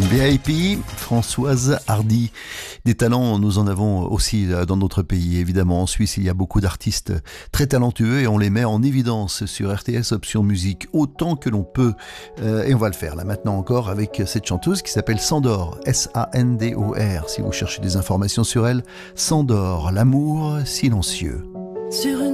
VIP, Françoise Hardy. Des talents, nous en avons aussi dans notre pays. Évidemment, en Suisse, il y a beaucoup d'artistes très talentueux et on les met en évidence sur RTS Option Musique autant que l'on peut. Et on va le faire là maintenant encore avec cette chanteuse qui s'appelle Sandor, S-A-N-D-O-R. Si vous cherchez des informations sur elle, Sandor, l'amour silencieux. Sur une